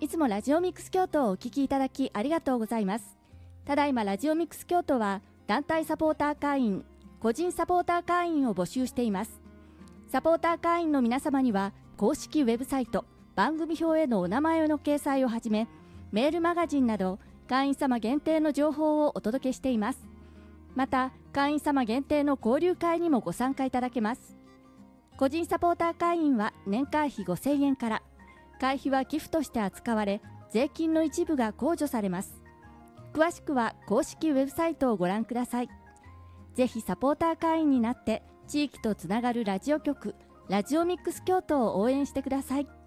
いつもラジオミックス京都をお聞きいただきありがとうございます。ただいまラジオミックス京都は団体サポーター会員、個人サポーター会員を募集しています。サポーター会員の皆様には公式ウェブサイト、番組表へのお名前の掲載をはじめ、メールマガジンなど会員様限定の情報をお届けしています。また会員様限定の交流会にもご参加いただけます。個人サポーター会員は年会費5000円から、会費は寄付として扱われ、税金の一部が控除されます。詳しくは公式ウェブサイトをご覧ください。ぜひサポーター会員になって地域とつながるラジオ局、ラジオミックス京都を応援してください。